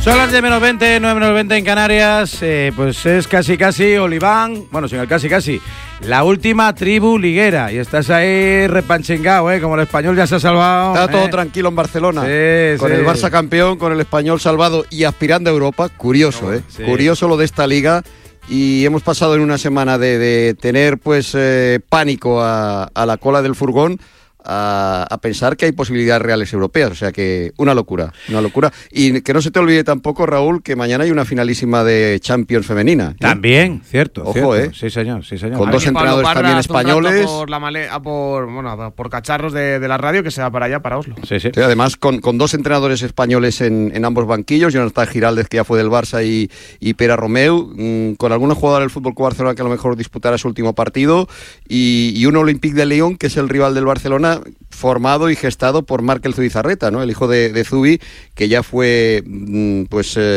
Son las 10:20, 9:20 en Canarias. Pues es casi Oliván. Bueno, sin el casi. La última tribu liguera. Y estás ahí repanchingado, como el Español ya se ha salvado. Está todo tranquilo en Barcelona. Sí, con el Barça campeón, con el Español salvado y aspirando a Europa. Curioso, Sí. Curioso lo de esta liga. Y hemos pasado en una semana de tener pues pánico a la cola del furgón a pensar que hay posibilidades reales europeas, o sea que una locura. Y que no se te olvide tampoco, Raúl, que mañana hay una finalísima de Champions femenina. También, cierto. Ojo, Sí, señor. Con dos entrenadores también españoles. Por cacharros de la radio, que se va para allá, para Oslo. Sí, además con dos entrenadores españoles en ambos banquillos, Jonathan Giraldez, que ya fue del Barça, y Pere Romeu, con algunos jugadores del Fútbol Club Barcelona que a lo mejor disputará su último partido, y un Olympique de Lyon, que es el rival del Barcelona, formado y gestado por Markel Zubizarreta, ¿no? El hijo de Zubi, que ya fue un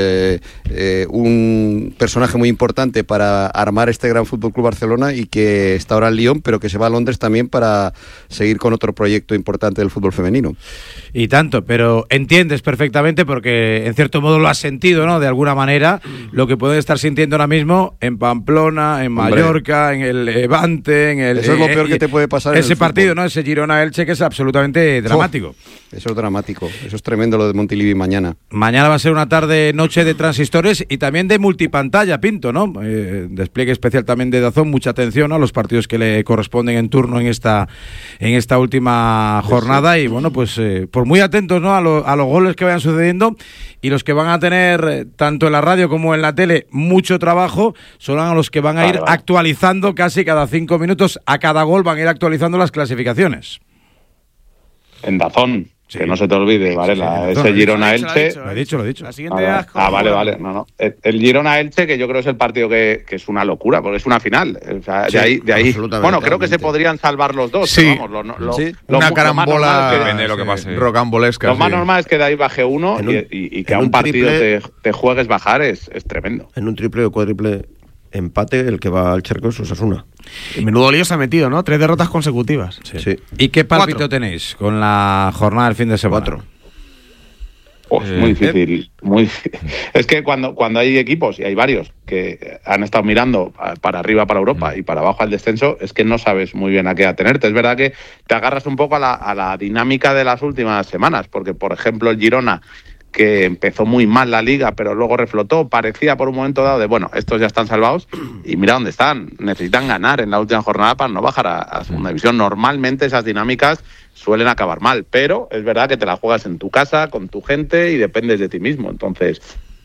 personaje muy importante para armar este gran Fútbol Club Barcelona, y que está ahora en Lyon, pero que se va a Londres también para seguir con otro proyecto importante del fútbol femenino. Y tanto, pero entiendes perfectamente, porque en cierto modo lo has sentido, ¿no? De alguna manera, lo que pueden estar sintiendo ahora mismo en Pamplona, en Mallorca, en el Levante, en el... Eso es lo peor que te puede pasar ese en el partido, fútbol, ¿no? Ese Girona-Elche, que es absolutamente dramático. Eso es dramático, eso es tremendo lo de Montilivi mañana. Mañana va a ser una noche de transistores y también de multipantalla, Pinto, ¿no? Despliegue especial también de DAZN, mucha atención a los partidos que le corresponden en turno en esta última jornada. Sí. Y bueno, pues muy atentos, ¿no? A los goles que vayan sucediendo, y los que van a tener tanto en la radio como en la tele mucho trabajo son a los que van a ir actualizando casi cada 5 minutos, a cada gol van a ir actualizando las clasificaciones. En DAZN. Sí. Que no se te olvide, Varela, ese Girona-Elche. Lo he dicho. La siguiente vale. No. El Girona-Elche, que yo creo es el partido que es una locura, porque es una final. O sea, de ahí. Bueno, creo que se podrían salvar los dos. Sí. Pero vamos, una carambola, depende de lo que pase. Rocambolesca. Lo más normal es que de ahí baje uno, y que a un partido te juegues bajar es tremendo. En un triple o cuádruple empate, el que va al charco es Osasuna. Y menudo lío se ha metido, ¿no? 3 derrotas consecutivas. Sí. ¿Y qué pálpito tenéis con la jornada del fin de semana? 4. Muy difícil. Es que cuando hay equipos, y hay varios, que han estado mirando para arriba, para Europa, y para abajo al descenso, es que no sabes muy bien a qué atenerte. Es verdad que te agarras un poco a la dinámica de las últimas semanas, porque, por ejemplo, el Girona, que empezó muy mal la liga, pero luego reflotó, parecía por un momento dado de, estos ya están salvados, y mira dónde están. Necesitan ganar en la última jornada para no bajar a segunda división. Normalmente esas dinámicas suelen acabar mal, pero es verdad que te la juegas en tu casa, con tu gente, y dependes de ti mismo. Entonces,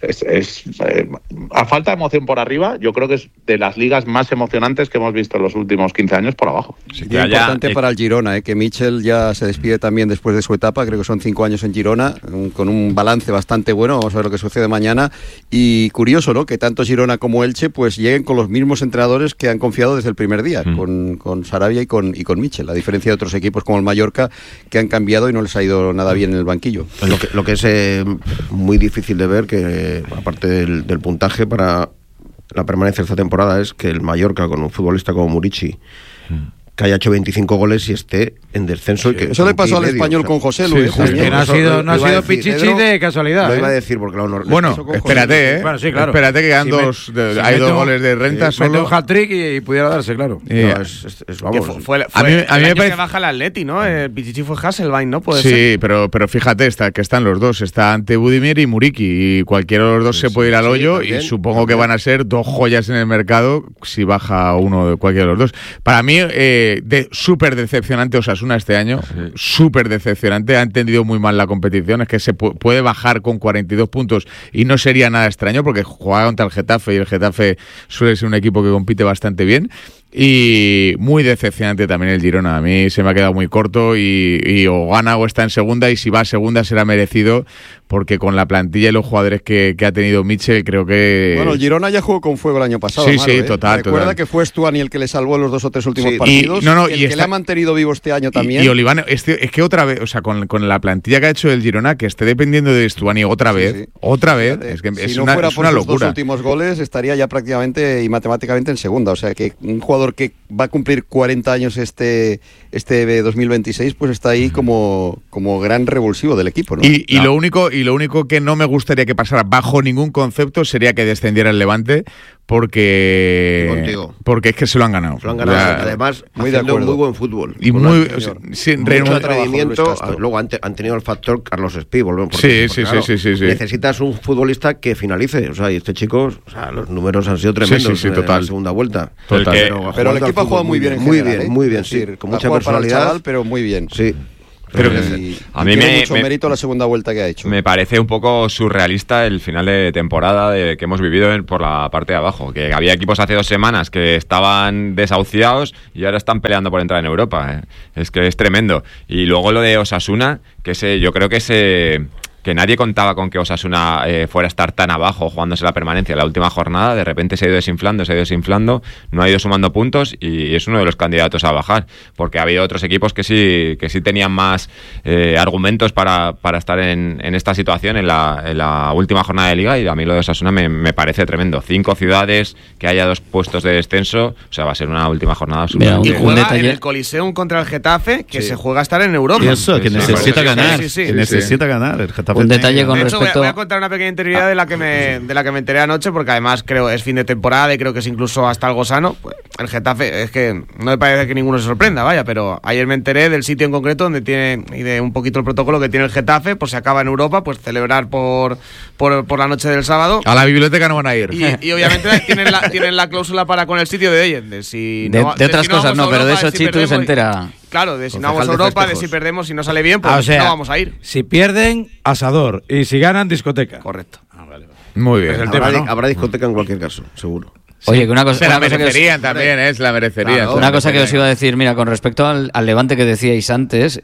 a falta de emoción por arriba, yo creo que es de las ligas más emocionantes que hemos visto en los últimos 15 años por abajo. Sí, y importante para el Girona, que Michel ya se despide también después de su etapa, creo que son 5 años en Girona, con un balance bastante bueno. Vamos a ver lo que sucede mañana. Y curioso, ¿no?, que tanto Girona como Elche pues lleguen con los mismos entrenadores que han confiado desde el primer día, con Sarabia y con Michel, a diferencia de otros equipos como el Mallorca, que han cambiado y no les ha ido nada bien en el banquillo. Lo que es muy difícil de ver, que aparte del puntaje para la permanencia de esta temporada, es que el Mallorca, con un futbolista como Murici, que haya hecho 25 goles y esté en descenso. Sí, y que eso le pasó al Español con José Luis. Que no ha sido Pichichi de casualidad. Lo iba a decir porque bueno, espérate, Bueno, sí, claro. Espérate que quedan hay 2 goles de renta solo. Mete un hat-trick y pudiera darse, claro. Vamos. A mí me parece que baja el Atleti, ¿no? Pichichi fue Hasselbein, ¿no? Puede ser. Sí, pero fíjate, que están los dos. Está ante Budimir y Muriqui, y cualquiera de los dos se puede ir al hoyo, también, y supongo que van a ser 2 joyas en el mercado si baja uno de cualquiera de los dos. Para mí, súper decepcionante Osasuna este año, súper decepcionante. Ha entendido muy mal la competición. Es que se puede bajar con 42 puntos y no sería nada extraño, porque juega contra el Getafe, y el Getafe suele ser un equipo que compite bastante bien. Y muy decepcionante también el Girona. A mí se me ha quedado muy corto, y o gana o está en segunda, y si va a segunda será merecido, porque con la plantilla y los jugadores que ha tenido Michel, creo que... Bueno, el Girona ya jugó con fuego el año pasado. Sí, total. Recuerda que fue Stuani el que le salvó en los 2 o 3 últimos partidos, y que le ha mantenido vivo este año también. Y Oliván, es que otra vez, o sea, con la plantilla que ha hecho el Girona, que esté dependiendo de Stuani otra vez, es que si no fuera por una sus locura. 2 últimos goles, estaría ya prácticamente y matemáticamente en segunda. O sea, que un jugador jugador que va a cumplir 40 años este 2026, pues está ahí como gran revulsivo del equipo, ¿no? Y lo único que no me gustaría que pasara bajo ningún concepto sería que descendiera el Levante, porque es que se lo han ganado. Se lo han ganado, además, muy de acuerdo. Muy buen fútbol. Y mucho atrevimiento. Luego han tenido el factor Carlos Espíbol, ¿no? Sí. Necesitas un futbolista que finalice. O sea, y este chico, los números han sido tremendos total. en la segunda vuelta. Total. Pero el equipo ha jugado muy bien en general, muy bien, sí. Con mucha personalidad. Chaval, pero muy bien. Sí. Pero a mí tiene mucho mérito la segunda vuelta que ha hecho. Me parece un poco surrealista el final de temporada que hemos vivido por la parte de abajo. Que había equipos hace 2 semanas que estaban desahuciados y ahora están peleando por entrar en Europa. Es que es tremendo. Y luego lo de Osasuna, yo creo que nadie contaba con que Osasuna fuera a estar tan abajo jugándose la permanencia en la última jornada. De repente se ha ido desinflando, no ha ido sumando puntos y es uno de los candidatos a bajar, porque ha habido otros equipos que sí tenían más argumentos para estar en esta situación en la última jornada de Liga, y a mí lo de Osasuna me parece tremendo. 5 ciudades, que haya 2 puestos de descenso, o sea, va a ser una última jornada absolutamente. Y juega en el Coliseum contra el Getafe, que se juega a estar en Europa. Y eso, que necesita ganar. Necesita ganar el Getafe. Un detalle con respecto... Voy a contar una pequeña interioridad de la que me enteré anoche, porque además creo es fin de temporada y creo que es incluso hasta algo sano. Pues el Getafe, es que no me parece que ninguno se sorprenda, vaya, pero ayer me enteré del sitio en concreto donde tiene, y de un poquito el protocolo que tiene el Getafe, pues se acaba en Europa, pues celebrar por la noche del sábado. A la biblioteca no van a ir. Y obviamente tienen la cláusula para con el sitio de oye, de otras cosas no, pero de eso Chitu se entera. Claro, de si no vamos a Europa, de si perdemos, si no sale bien, pues no vamos a ir. Si pierden, asador. Y si ganan, discoteca. Correcto. Vale. Muy bien. Habrá discoteca en cualquier caso, seguro. Oye, que una cosa... Se la merecerían también, se la merecerían. Claro, una cosa que os iba a decir, mira, con respecto al Levante que decíais antes,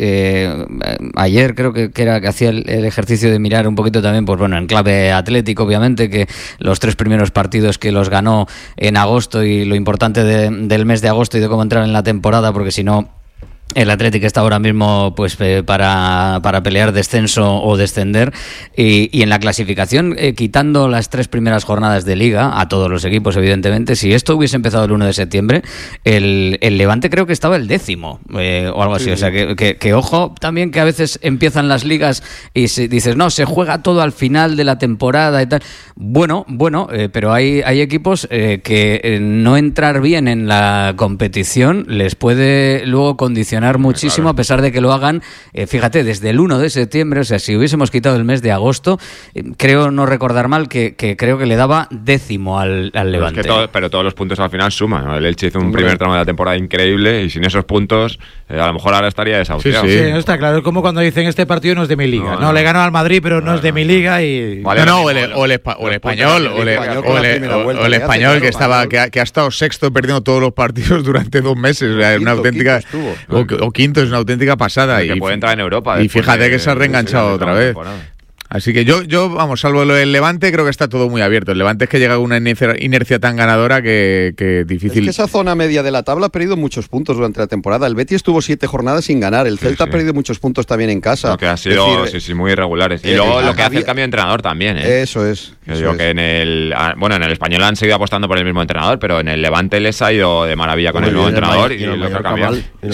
ayer creo que era que hacía el ejercicio de mirar un poquito también, pues bueno, en clave atlético, obviamente, que los 3 primeros partidos que los ganó en agosto y lo importante del mes de agosto y de cómo entrar en la temporada, porque si no... El Atlético está ahora mismo pues para pelear descenso o descender y en la clasificación, quitando las 3 primeras jornadas de Liga, a todos los equipos evidentemente, si esto hubiese empezado el 1 de septiembre, el Levante creo que estaba el 10º o algo así, sí. O sea que ojo también que a veces empiezan las ligas y dices, no, se juega todo al final de la temporada y tal. Bueno, pero hay equipos que no entrar bien en la competición les puede luego condicionar muchísimo, claro. A pesar de que lo hagan, fíjate, desde el 1 de septiembre, o sea, si hubiésemos quitado el mes de agosto, creo no recordar mal que creo que le daba 10º al Levante. Pero todos los puntos al final suman, ¿no? El Elche hizo un primer tramo de la temporada increíble y sin esos puntos a lo mejor ahora estaría desahuciado. Sí, no está claro, es como cuando dicen este partido no es de mi liga. No, le ganó al Madrid, pero no es de mi liga y... Vale, o el español, o el español que ha estado sexto perdiendo todos los partidos durante 2 meses, o sea, es una auténtica... O quinto, es una auténtica pasada. Que puede entrar en Europa. Y fíjate que se ha reenganchado otra vez. Así que yo, vamos, salvo lo del Levante, creo que está todo muy abierto. El Levante es que llega con una inercia tan ganadora que difícil. Es que esa zona media de la tabla ha perdido muchos puntos durante la temporada. El Betis estuvo 7 jornadas sin ganar. El Celta ha perdido muchos puntos también en casa. Lo que ha sido, muy irregulares. Y luego lo que hace el cambio de entrenador también, ¿eh? Eso es. Que en el Español han seguido apostando por el mismo entrenador, pero en el Levante les ha ido de maravilla con el nuevo entrenador y lo que ha cambiado.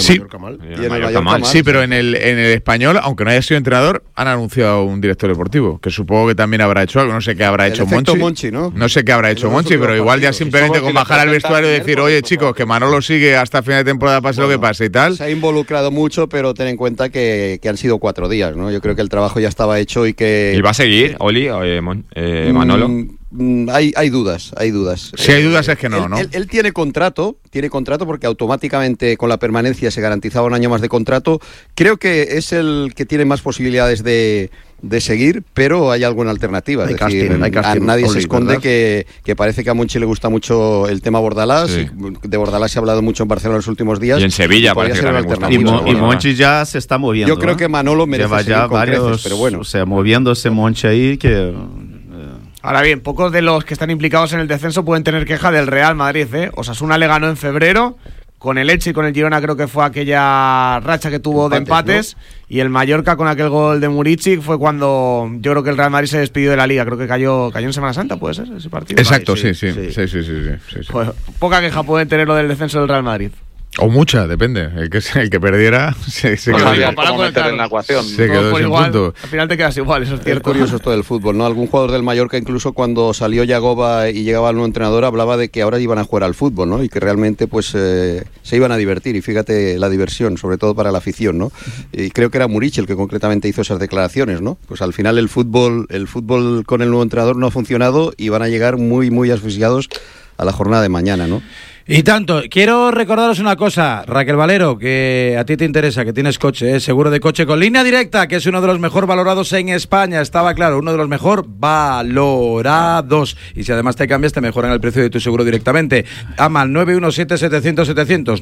Sí, pero en el Español, aunque no haya sido entrenador, han anunciado un director deportivo, que supongo que también habrá hecho algo. No sé qué habrá hecho Monchi. No sé qué habrá hecho Monchi, pero igual ya simplemente con bajar al vestuario y decir, oye chicos, que Manolo sigue hasta final de temporada, pase lo que pase y tal. Se ha involucrado mucho, pero ten en cuenta que han sido 4 días, ¿no? Yo creo que el trabajo ya estaba hecho y que... ¿Y va a seguir, Oli, Manolo? Hay dudas. Si hay dudas es que no, ¿no? Él tiene contrato porque automáticamente con la permanencia se garantizaba un año más de contrato. Creo que es el que tiene más posibilidades de seguir, pero hay alguna alternativa. Hay casting, nadie se esconde que parece que a Monchi le gusta mucho el tema Bordalás. Sí. De Bordalás se ha hablado mucho en Barcelona en los últimos días. Y en Sevilla parece que también gusta mucho. Y Monchi ya se está moviendo. Yo creo que Manolo merece seguir con creces, pero bueno. O sea, moviéndose Monchi ahí que... Ahora bien, pocos de los que están implicados en el descenso pueden tener queja del Real Madrid, ¿eh? Osasuna le ganó en febrero, Con el Elche y con el Girona creo que fue aquella racha que tuvo de empates, ¿no? Y el Mallorca con aquel gol de Murici fue cuando yo creo que el Real Madrid se despidió de la Liga. Creo que cayó en Semana Santa, ¿puede ser ese partido? Exacto, sí. Pues poca queja puede tener lo del descenso del Real Madrid. O mucha, depende. El que perdiera se quedó en la ecuación. Se quedó sin punto. Al final te quedas igual, eso es cierto. Es curioso esto del fútbol, ¿no? Algún jugador del Mallorca, incluso cuando salió Yagoba y llegaba el nuevo entrenador, hablaba de que ahora iban a jugar al fútbol, ¿no? Y que realmente pues se iban a divertir. Y fíjate la diversión, sobre todo para la afición, ¿no? Y creo que era Murici el que concretamente hizo esas declaraciones, ¿no? Pues al final el fútbol con el nuevo entrenador no ha funcionado y van a llegar muy, muy asfixiados a la jornada de mañana, ¿no? Y tanto, quiero recordaros una cosa, Raquel Valero, que a ti te interesa, que tienes coche, seguro de coche con Línea Directa, que es uno de los mejor valorados en España, estaba claro, uno de los mejor valorados. Y si además te cambias, te mejoran el precio de tu seguro directamente. Llama al 917-700-700,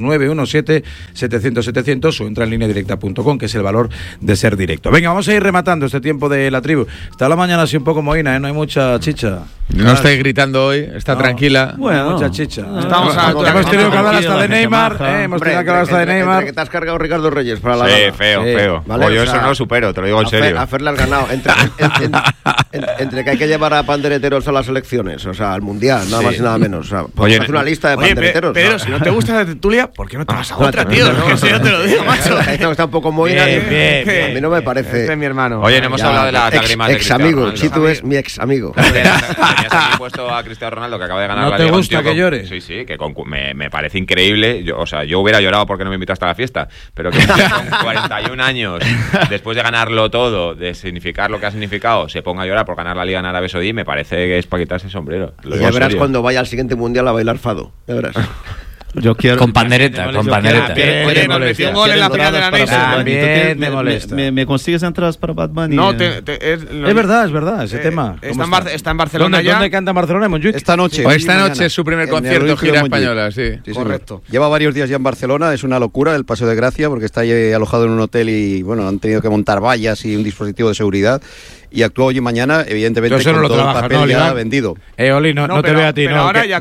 917-700-700 o entra en lineadirecta.com, que es el valor de ser directo. Venga, vamos a ir rematando este tiempo de la tribu. Está la mañana así un poco mohina, no hay mucha chicha. No estáis gritando hoy, está tranquila. Bueno, mucha chicha. Estamos hemos tenido que hablar hasta de Neymar. Hemos tenido que hablar hasta de Neymar. Que te has cargado Ricardo Reyes para la gana. Feo. Vale, o yo eso no lo supero, te lo digo en serio. A Fer le has ganado. Entre que hay que llevar a pandereteros a las elecciones, o sea, al mundial, nada más y nada menos. O sea, podemos hacer una lista de pandereteros. Pero si no te gusta la tertulia, ¿por qué no te vas a otra, tío? Que si yo te lo digo, macho. Esto está un poco muy a mí no me parece. Este es mi hermano. Oye, no hemos hablado de las lágrimas de Cristiano amigo, Ronaldo. Chitu es mi ex amigo. Tenías aquí puesto a Cristiano Ronaldo, que acaba de ganar ¿No la te Liga. gusta que llore? Sí, que me parece increíble. Yo hubiera llorado porque no me invitaste a la fiesta, pero que con 41 años, después de ganarlo todo, de significar lo que ha significado, se ponga a llorar por ganar la Liga en Arabia Saudí, me parece que es para quitarse el sombrero. Y ya verás cuando vaya al siguiente mundial a bailar fado. Ya verás. Yo quiero con pandereta. Oye, nos metió un gol en la final de la También me molesta. ¿Me consigues entradas para Bad Bunny? No, es verdad, ese tema. Está en Barcelona ya. ¿Dónde canta en Barcelona? Montjuic. Esta noche. Esta noche es su primer concierto, gira española, sí. Correcto. Lleva varios días ya en Barcelona, es una locura el Paseo de Gracia, porque está ahí alojado en un hotel y, bueno, han tenido que montar vallas y un dispositivo de seguridad. Y actúa hoy y mañana, evidentemente, con todo el papel ya vendido. Oli, no te veo a ti,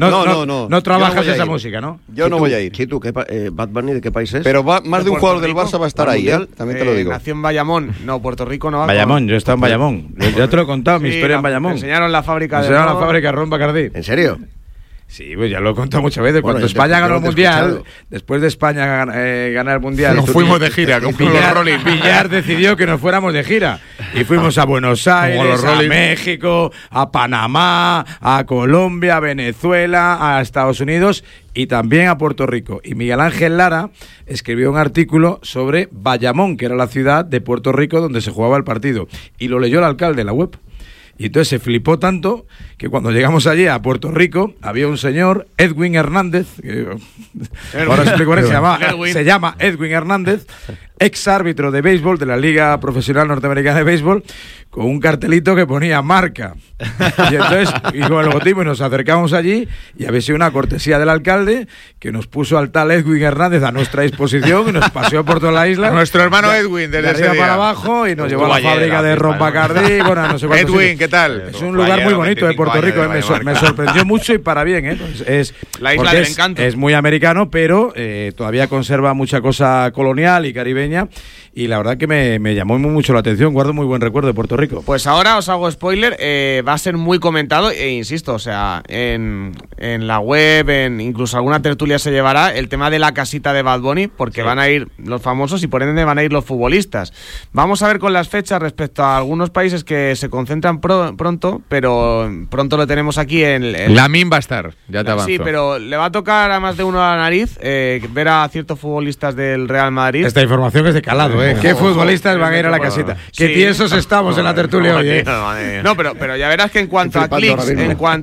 no trabajas esa música, ¿no? Yo no voy a ir. Sí, tú, ¿Bad Bunny de qué país es? Pero más de un jugador del Barça va a estar ahí, también te lo digo. Nació en Bayamón, Puerto Rico no va. Bayamón, yo he estado en Bayamón. Ya te lo he contado, mi historia en Bayamón. Me enseñaron la fábrica de ron Bacardí. ¿En serio? Sí, pues ya lo he contado muchas veces. Cuando España ganó el Mundial, después de España ganar el Mundial, nos fuimos de gira, como los Rolling. Villar decidió que nos fuéramos de gira. Y fuimos a Buenos Aires, a México, a Panamá, a Colombia, a Venezuela, a Estados Unidos y también a Puerto Rico. Y Miguel Ángel Lara escribió un artículo sobre Bayamón, que era la ciudad de Puerto Rico donde se jugaba el partido. Y lo leyó el alcalde en la web. Y entonces se flipó tanto que cuando llegamos allí a Puerto Rico había un señor, Edwin Hernández, que ahora explico, se llama Edwin Hernández, ex árbitro de béisbol de la Liga Profesional Norteamericana de Béisbol, con un cartelito que ponía marca. Y entonces, y con el logotipo, y nos acercamos allí y había sido una cortesía del alcalde que nos puso al tal Edwin Hernández a nuestra disposición y nos paseó por toda la isla. Nuestro hermano Edwin, desde arriba para abajo, y nos llevó a la fábrica de ron Bacardí. Bueno, no sé cuántos Edwin, sitios. ¿qué tal? Es un lugar muy bonito de Puerto Rico, me sorprendió mucho y para bien, es la isla del encanto. Es muy americano, pero todavía conserva mucha cosa colonial y caribeña, y la verdad que me llamó mucho la atención. Guardo muy buen recuerdo de Puerto Rico. Pues ahora os hago spoiler, va a ser muy comentado e insisto, o sea, en la web, incluso alguna tertulia se llevará el tema de la casita de Bad Bunny, porque van a ir los famosos y por ende van a ir los futbolistas. Vamos a ver con las fechas respecto a algunos países que se concentran pronto, pero pronto lo tenemos aquí en Lamine va a estar, ya te avanzo. Sí, pero le va a tocar a más de uno a la nariz ver a ciertos futbolistas del Real Madrid. Esta información es de calado, ¿Qué futbolistas van a ir a la casita? Qué tiesos estamos en la tertulia hoy, No, pero ya verás que en cuanto a clics,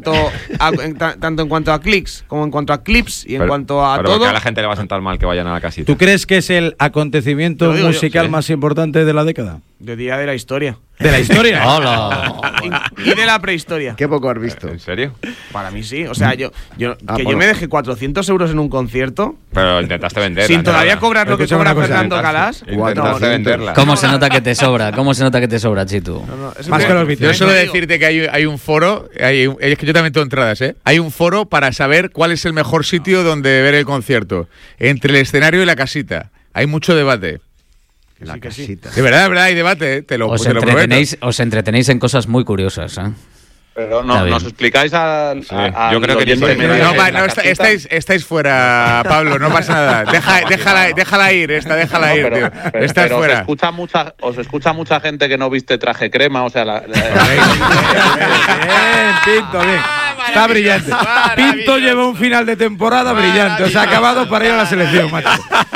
tanto en cuanto a clics como en cuanto a clips y en cuanto a todo, a la gente le va a sentar mal que vayan a la casita. ¿Tú crees que es el acontecimiento musical más importante de la década? De día de la historia. ¿De la historia? ¡Hola! Y de la prehistoria. Qué poco has visto. ¿En serio? Para mí sí. O sea, yo bueno. me dejé 400 euros en un concierto Pero intentaste venderla. sin todavía ¿no? cobrar lo que Escúchame cobra una cosa. Fernando Calas. Intentaste venderla. ¿Cómo se nota que te sobra? ¿Cómo se nota que te sobra, Chitu? Más que los vídeos. Yo solo decirte que hay un foro, es que yo también tengo entradas, ¿eh? Hay un foro para saber cuál es el mejor sitio donde ver el concierto. Entre el escenario y la casita. Hay mucho debate. La sí, que sí. casita. De verdad, hay debate, ¿eh? Te lo prometo. Os entretenéis en cosas muy curiosas, ¿eh? Pero Está bien. nos explicáis al yo creo que oyente ni soy medio No, de va, la no, casita. estáis fuera, Pablo, no pasa nada. Déjala ir, déjala ir, tío. Estás pero fuera. os escucha mucha gente que no viste traje crema, o sea, Bien, Pinto, bien. Está brillante. Pinto lleva un final de temporada brillante. O sea, ha acabado para ir a la selección, macho.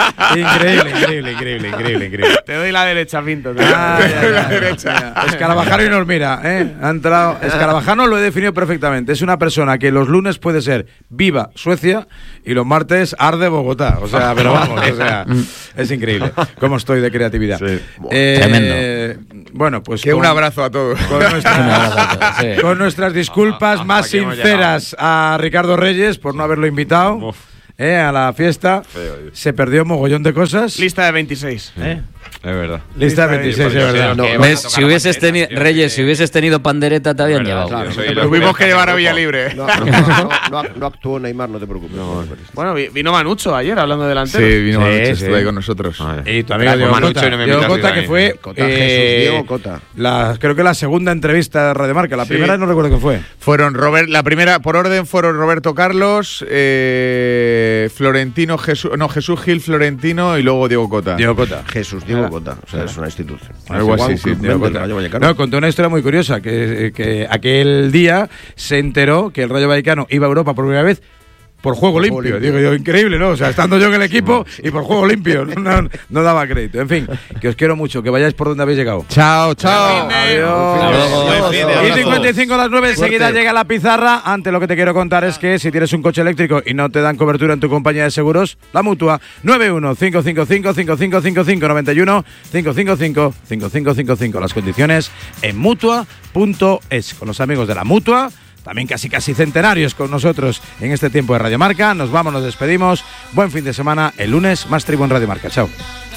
Increíble. Te doy la derecha, Pinto. La derecha. Escarabajano y nos mira, ¿eh? Ha entrado. Escarabajano lo he definido perfectamente. Es una persona que los lunes puede ser viva Suecia y los martes arde Bogotá. O sea, pero vamos, o sea, es increíble cómo estoy de creatividad. Tremendo. Bueno, pues Que un abrazo a todos. Con nuestras disculpas más aquí hemos sinceras a Ricardo Reyes por no haberlo invitado a la fiesta. Se perdió un mogollón de cosas. Lista de 26. Es verdad. Lista de 26, es verdad. ¿Ves? Si hubieses tenido, Reyes, si hubieses tenido pandereta, te habían llevado. Claro, Tuvimos que llevar a Villalibre. No actuó Neymar, no te preocupes. Bueno, vino Manucho ayer hablando de delantero. Sí, vino Manucho, sí. estuvo ahí con nosotros. Y tu amigo Diego Manucho Cota, y no me Diego invitas Cota, a ir que fue Diego Cota. creo que la segunda entrevista de Radio Marca. La primera no recuerdo qué fue. Fueron la primera, por orden, fueron Roberto Carlos, Florentino, Jesús Gil, Florentino y luego Diego Cota. Diego Cota. Diego Cota. O sea, es una institución. Algo así, sí. Diego Cota. No, contó una historia muy curiosa, que aquel día se enteró que el Rayo Vallecano iba a Europa por primera vez por juego limpio. Digo yo, increíble, ¿no? O sea, estando yo en el equipo y por juego limpio. No daba crédito. En fin, que os quiero mucho, que vayáis por donde habéis llegado. Chao. Adiós. Y 55 a las 9, enseguida llega la pizarra. Antes lo que te quiero contar es que si tienes un coche eléctrico y no te dan cobertura en tu compañía de seguros, la Mutua, 91-555-5555-91-555-5555. Las condiciones en Mutua.es. Con los amigos de la Mutua, también casi centenarios con nosotros en este tiempo de Radio Marca. Nos vamos, nos despedimos. Buen fin de semana. El lunes más Tribu en Radio Marca. Chao.